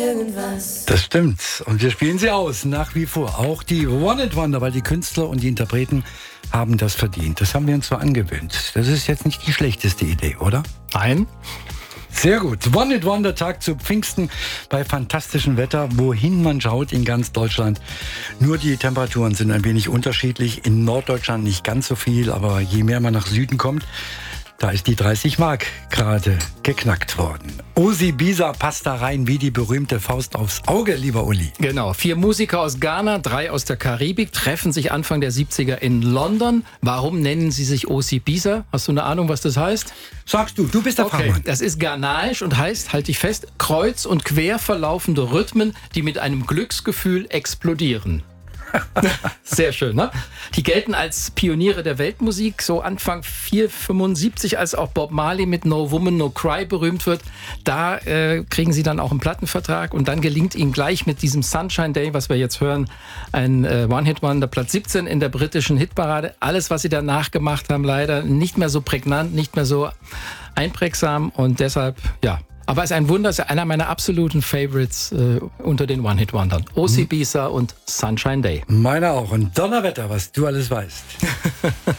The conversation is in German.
Das stimmt. Und wir spielen sie aus, nach wie vor. Auch die One Hit Wonder, weil die Künstler und die Interpreten haben das verdient. Das haben wir uns so angewöhnt. Das ist jetzt nicht die schlechteste Idee, oder? Nein. Sehr gut. One Hit Wonder Tag zu Pfingsten bei fantastischem Wetter. Wohin man schaut in ganz Deutschland. Nur die Temperaturen sind ein wenig unterschiedlich. In Norddeutschland nicht ganz so viel, aber je mehr man nach Süden kommt, da ist die 30 Mark gerade geknackt worden. Osi Bisa passt da rein wie die berühmte Faust aufs Auge, lieber Uli. Genau, 4 Musiker aus Ghana, 3 aus der Karibik, treffen sich Anfang der 70er in London. Warum nennen sie sich Osi Bisa? Hast du eine Ahnung, was das heißt? Sagst du bist der Fachmann. Das ist ghanaisch und heißt, halte ich fest, kreuz- und quer verlaufende Rhythmen, die mit einem Glücksgefühl explodieren. Sehr schön, ne? Die gelten als Pioniere der Weltmusik, so Anfang 475, als auch Bob Marley mit No Woman, No Cry berühmt wird. Da kriegen sie dann auch einen Plattenvertrag und dann gelingt ihnen gleich mit diesem Sunshine Day, was wir jetzt hören, ein One-Hit-Wonder, Platz 17 in der britischen Hitparade. Alles, was sie danach gemacht haben, leider nicht mehr so prägnant, nicht mehr so einprägsam und deshalb, ja. Aber es ist ein Wunder, es ist einer meiner absoluten Favorites unter den One-Hit-Wondern. Osi Bisa und Sunshine Day. Meiner auch. Und Donnerwetter, was du alles weißt.